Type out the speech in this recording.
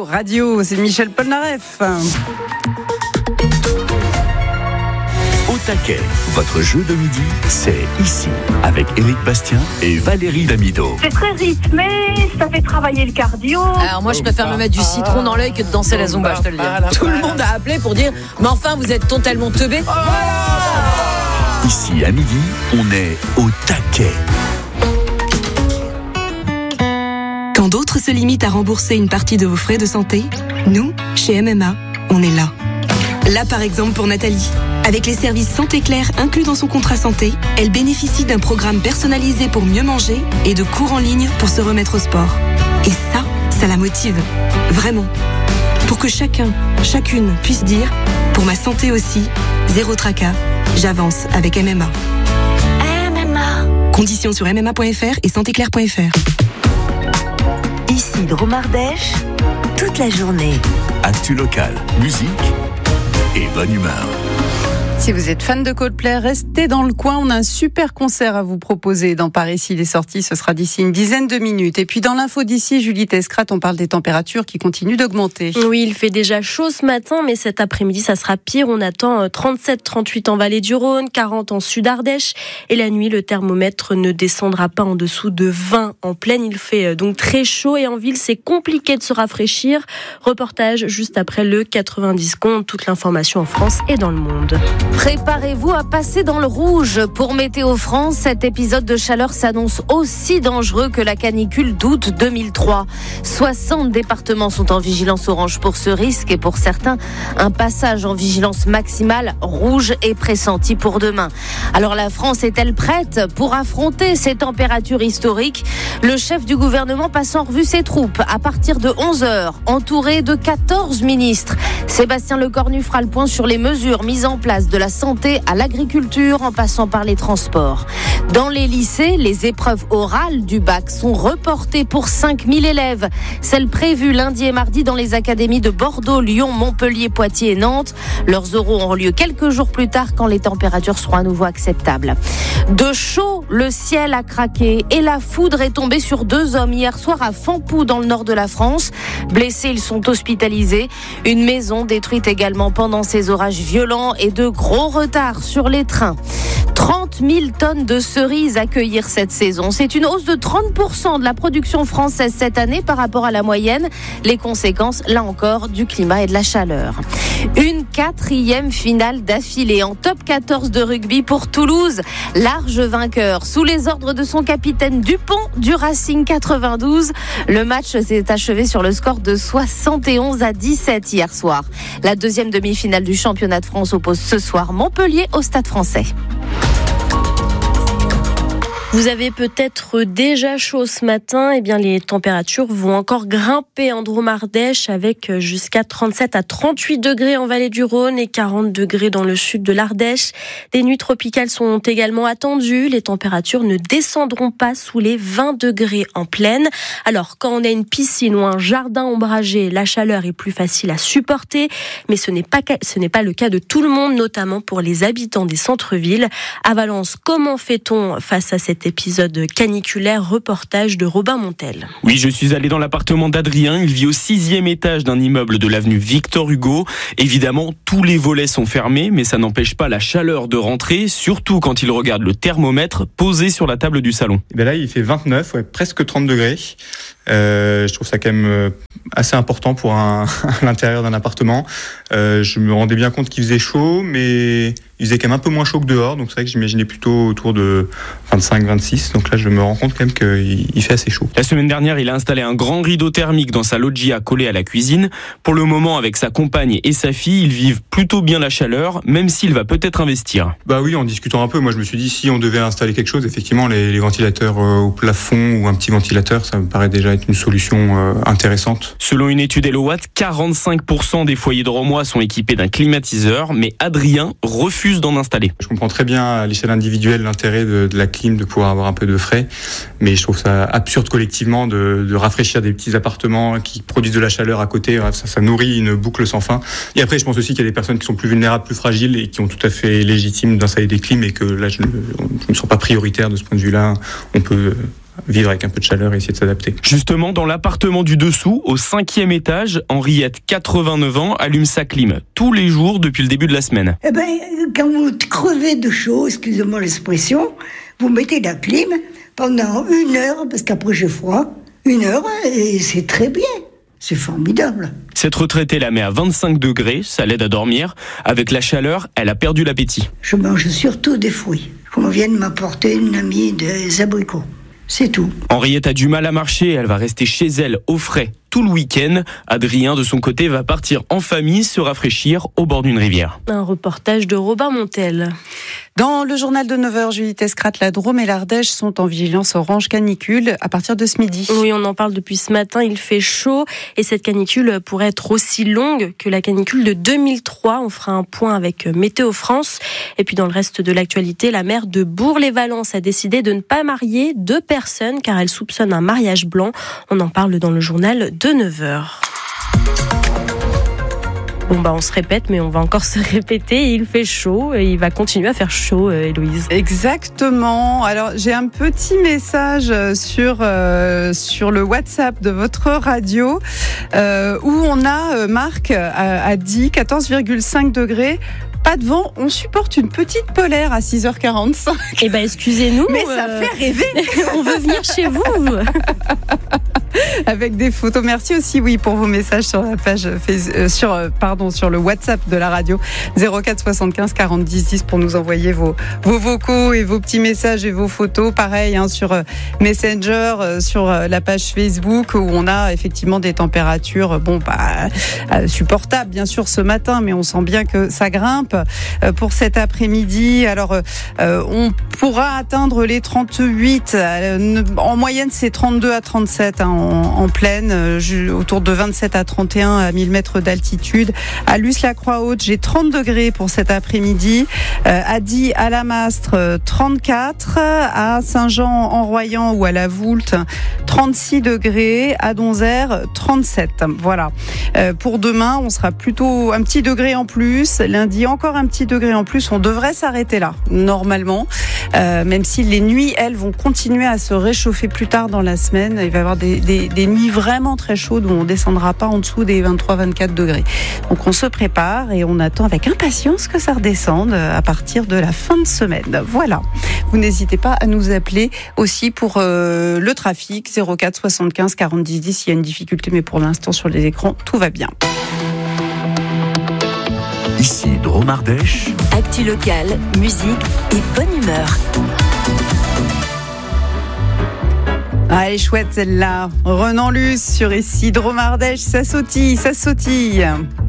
Radio, c'est Michel Polnareff. Au taquet, votre jeu de midi, c'est ici, avec Éric Bastien et Valérie Damido. C'est très rythmé, ça fait travailler le cardio. Alors moi je préfère me mettre du citron dans l'œil que de danser la zumba, je te le dis. Tout le monde a appelé pour dire mais enfin vous êtes totalement teubés. Ici à midi, on est au taquet. Quand d'autres se limitent à rembourser une partie de vos frais de santé, nous, chez MMA, on est là. Là par exemple pour Nathalie. Avec les services Santé Claire inclus dans son contrat santé, elle bénéficie d'un programme personnalisé pour mieux manger et de cours en ligne pour se remettre au sport. Et ça la motive. Vraiment. Pour que chacun, chacune puisse dire « Pour ma santé aussi, zéro tracas, j'avance avec MMA ». MMA. Conditions sur mma.fr et santéclaire.fr. Ici Dromardèche, toute la journée. Actu local, musique et bonne humeur. Si vous êtes fan de Coldplay, restez dans le coin. On a un super concert à vous proposer dans Paris. S'il est sorti, ce sera d'ici une dizaine de minutes. Et puis dans l'info d'ici, Julie Tescrat, on parle des températures qui continuent d'augmenter. Oui, il fait déjà chaud ce matin, mais cet après-midi, ça sera pire. On attend 37-38 en vallée du Rhône, 40 en Sud-Ardèche. Et la nuit, le thermomètre ne descendra pas en dessous de 20 en plaine. Il fait donc très chaud et en ville, c'est compliqué de se rafraîchir. Reportage juste après le 90 compte. Toute l'information en France et dans le monde. Préparez-vous à passer dans le rouge. Pour Météo France, cet épisode de chaleur s'annonce aussi dangereux que la canicule d'août 2003. 60 départements sont en vigilance orange pour ce risque et pour certains, un passage en vigilance maximale rouge est pressenti pour demain. Alors la France est-elle prête pour affronter ces températures historiques ? Le chef du gouvernement passe en revue ses troupes à partir de 11h, entouré de 14 ministres. Sébastien Lecornu fera le point sur les mesures mises en place de la santé à l'agriculture en passant par les transports. Dans les lycées, les épreuves orales du bac sont reportées pour 5000 élèves. Celles prévues lundi et mardi dans les académies de Bordeaux, Lyon, Montpellier, Poitiers et Nantes. Leurs oraux auront lieu quelques jours plus tard quand les températures seront à nouveau acceptables. De chaud, le ciel a craqué et la foudre est tombée sur 2 hommes hier soir à Fampou dans le nord de la France. Blessés, ils sont hospitalisés. Une maison détruite également pendant ces orages violents et de gros retard sur les trains. 30 000 tonnes de cerises à cueillir cette saison. C'est une hausse de 30% de la production française cette année par rapport à la moyenne. Les conséquences, là encore, du climat et de la chaleur. Une 4e finale d'affilée en top 14 de rugby pour Toulouse. Large vainqueur sous les ordres de son capitaine Dupont du Racing 92. Le match s'est achevé sur le score de 71-17 hier soir. La 2e demi-finale du championnat de France oppose ce soir Montpellier au Stade Français. Vous avez peut-être déjà chaud ce matin, eh bien les températures vont encore grimper en Dromardèche avec jusqu'à 37 à 38 degrés en vallée du Rhône et 40 degrés dans le sud de l'Ardèche. Des nuits tropicales sont également attendues. Les températures ne descendront pas sous les 20 degrés en plaine. Alors quand on a une piscine ou un jardin ombragé, la chaleur est plus facile à supporter, mais ce n'est pas le cas de tout le monde, notamment pour les habitants des centres-villes. À Valence, comment fait-on face à cet épisode caniculaire? Reportage de Robin Montel. Oui, je suis allé dans l'appartement d'Adrien. Il vit au 6e étage d'un immeuble de l'avenue Victor Hugo. Évidemment, tous les volets sont fermés, mais ça n'empêche pas la chaleur de rentrer, surtout quand il regarde le thermomètre posé sur la table du salon. Et bien là, il fait 29, presque 30 degrés. Je trouve ça quand même assez important pour l'intérieur d'un appartement. Je me rendais bien compte qu'il faisait chaud, mais il faisait quand même un peu moins chaud que dehors. Donc c'est vrai que j'imaginais plutôt autour de 25-26. Donc là, je me rends compte quand même qu'il fait assez chaud. La semaine dernière, il a installé un grand rideau thermique dans sa loggia collée à la cuisine. Pour le moment, avec sa compagne et sa fille, ils vivent plutôt bien la chaleur, même s'il va peut-être investir. Bah oui, en discutant un peu, moi je me suis dit, si on devait installer quelque chose, effectivement, les ventilateurs au plafond ou un petit ventilateur, ça me paraît déjà être une solution intéressante. Selon une étude Elowatt, 45% des foyers drômois sont équipés d'un climatiseur, mais Adrien refuse d'en installer. Je comprends très bien à l'échelle individuelle l'intérêt de la clim, de pouvoir avoir un peu de frais, mais je trouve ça absurde collectivement de rafraîchir des petits appartements qui produisent de la chaleur à côté. Ça nourrit une boucle sans fin. Et après, je pense aussi qu'il y a des personnes qui sont plus vulnérables, plus fragiles et qui ont tout à fait légitime d'installer des clims et que là, je ne me sens pas prioritaire de ce point de vue-là. On peut vivre avec un peu de chaleur et essayer de s'adapter. Justement, dans l'appartement du dessous, au 5e étage, Henriette, 89 ans, allume sa clim tous les jours depuis le début de la semaine. Eh ben, quand vous crevez de chaud, excusez-moi l'expression, vous mettez la clim pendant 1 heure, parce qu'après j'ai froid, 1 heure, et c'est très bien. C'est formidable. Cette retraitée la met à 25 degrés, ça l'aide à dormir. Avec la chaleur, elle a perdu l'appétit. Je mange surtout des fruits. Qu'on vienne m'apporter une amie des abricots. C'est tout. Henriette a du mal à marcher, elle va rester chez elle au frais tout le week-end. Adrien, de son côté, va partir en famille se rafraîchir au bord d'une rivière. Un reportage de Robin Montel. Dans le journal de 9h, Julie Tescrat, la Drôme et l'Ardèche sont en vigilance orange canicule à partir de ce midi. Oui, on en parle depuis ce matin, il fait chaud et cette canicule pourrait être aussi longue que la canicule de 2003. On fera un point avec Météo France. Et puis dans le reste de l'actualité, la maire de Bourg-les-Valences a décidé de ne pas marier 2 personnes car elle soupçonne un mariage blanc. On en parle dans le journal de 9h. Bon on se répète, mais on va encore se répéter. Il fait chaud et il va continuer à faire chaud, Héloïse. Exactement. Alors j'ai un petit message sur le WhatsApp de votre radio où on a Marc a dit 14,5 degrés. Pas de vent, on supporte une petite polaire à 6h45. Eh ben excusez-nous. Mais ça fait rêver. On veut venir chez vous. Avec des photos. Merci aussi, oui, pour vos messages sur la page sur le WhatsApp de la radio 04 75 40 10 10 pour nous envoyer vos vocaux et vos petits messages et vos photos. Pareil sur Messenger, sur la page Facebook où on a effectivement des températures supportables bien sûr ce matin, mais on sent bien que ça grimpe pour cet après-midi. Alors on pourra atteindre les 38. En moyenne, c'est 32 à 37 en plaine, autour de 27 à 31 à 1000 mètres d'altitude. À Luce-la-Croix-Haute, j'ai 30 degrés pour cet après-midi. À Die, à la Mastre, 34. À Saint-Jean-en-Royans ou à la Voulte, 36 degrés. À Donzère, 37. Voilà. Pour demain, on sera plutôt un petit degré en plus. Lundi, encore un petit degré en plus. On devrait s'arrêter là, normalement. Même si les nuits, elles, vont continuer à se réchauffer plus tard dans la semaine. Il va y avoir des nuits vraiment très chaudes où on ne descendra pas en dessous des 23-24 degrés. Donc on se prépare et on attend avec impatience que ça redescende à partir de la fin de semaine. Voilà. Vous n'hésitez pas à nous appeler aussi pour le trafic 04 75 40 10 10. Il y a une difficulté, mais pour l'instant sur les écrans, tout va bien. Ici Drôme Ardèche. Actu locale, musique et bonne humeur. Ah, elle est chouette celle-là. Renan Luce sur Ici Drôme Ardèche, ça sautille, ça sautille.